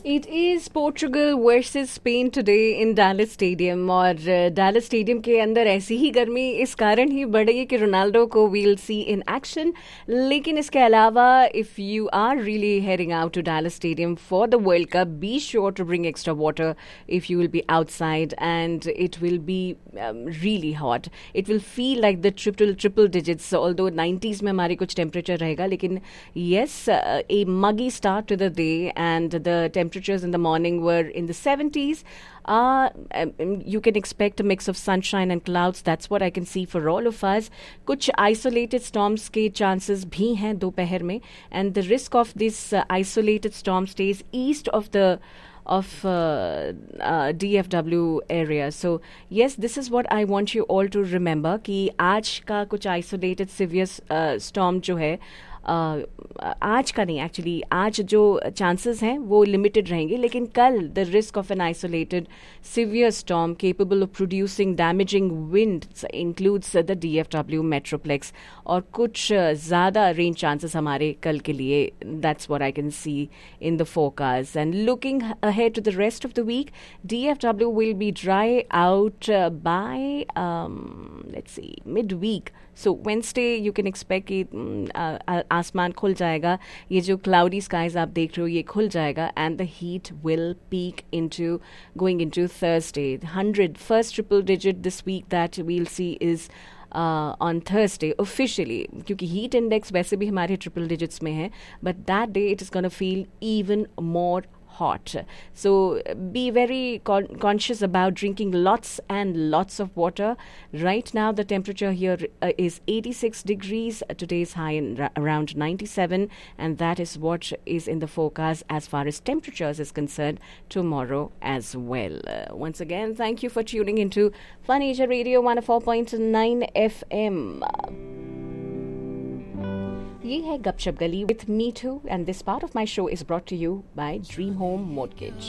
It is Portugal versus Spain today in Dallas Stadium और Dallas Stadium के अंदर ऐसी ही गर्मी इस कारण ही बढ़ गई कि रोनाल्डो को we'll see in action. लेकिन इसके अलावा if you are really heading out to Dallas Stadium for the World Cup, be sure to bring extra water if you will be outside, and it will be really hot. It will feel like the triple digits, although 90s में हमारी कुछ temperature रहेगा, लेकिन yes, a muggy start to the day, and the temperatures in the morning were in the 70s. You can expect a mix of sunshine and clouds. That's what I can see for all of us. कुछ isolated storms के chances भी हैं दोपहर में, and the risk of this isolated storm stays east of the DFW area. So yes, this is what I want you all to remember कि आज का कुछ isolated severe storm जो है आज का नहीं, एक्चुअली आज जो चांसेस हैं वो लिमिटेड रहेंगे, लेकिन कल the risk of an isolated severe storm capable of producing damaging winds includes the DFW metroplex, और कुछ ज़्यादा रेन चांसेस हमारे कल के लिए. That's what I can see in the forecast. And looking ahead to the rest of the week, DFW will be dry out by let's see mid week. So Wednesday you can expect कि आसमान खुल जाएगा, ये जो cloudy skies आप देख रहे हो ये खुल जाएगा, and the heat will peak into going into Thursday. 100 first triple digit this week that we'll C is on Thursday officially, क्योंकि हीट इंडेक्स वैसे भी हमारे ट्रिपल डिजिट्स में है, but that day it is gonna feel even more hot. So be very conscious about drinking lots and lots of water. Right now the temperature here is 86 degrees. Today's high in around 97, and that is what is in the forecast as far as temperatures is concerned tomorrow as well. Once again, thank you for tuning into Fun Asia Radio 104.9 FM. ये है गपशप गली with me too, and this part of my show is brought to you by Dream Home Mortgage.